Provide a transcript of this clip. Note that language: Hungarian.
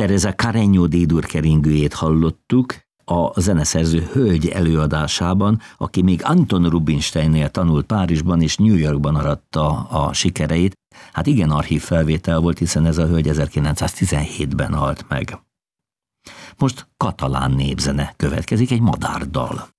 Teresa Carreño de Durkeringőjét hallottuk a zeneszerző hölgy előadásában, aki még Anton Rubinsteinnél tanult Párizsban és New Yorkban aratta a sikereit. Hát igen, archív felvétel volt, hiszen ez a hölgy 1917-ben halt meg. Most katalán népzene következik, egy madárdal.